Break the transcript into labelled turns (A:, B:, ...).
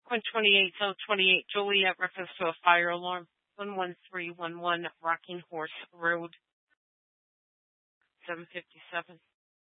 A: 128 Joliet, reference to a fire alarm. 11311 Rocking Horse Road, 757.